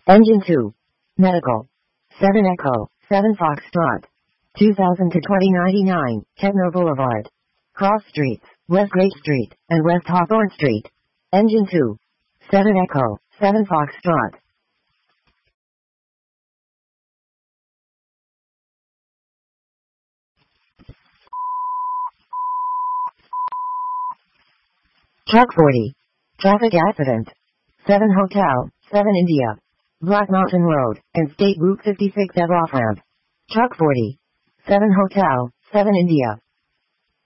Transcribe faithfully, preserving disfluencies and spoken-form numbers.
Engine two. Medical. seven Echo, seven Foxtrot. two thousand to twenty ninety-nine, Kettner Boulevard. Cross Streets, West Great Street, and West Hawthorne Street. Engine two. seven Echo, seven Foxtrot. Truck forty. Traffic accident. seven Hotel, seven India. Black Mountain Road, and State Route fifty-six at off-ramp. Truck forty. seven Hotel, seven India.